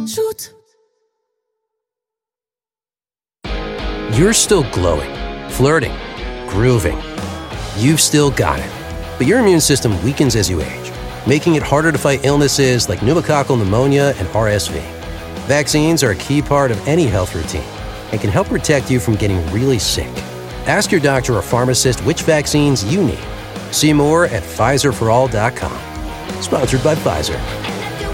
Shoot. You're still glowing, flirting, grooving. You've still got it. But your immune system weakens as you age, making it harder to fight illnesses like pneumococcal pneumonia and RSV. Vaccines are a key part of any health routine and can help protect you from getting really sick. Ask your doctor or pharmacist which vaccines you need. See more at PfizerForAll.com. Sponsored by Pfizer.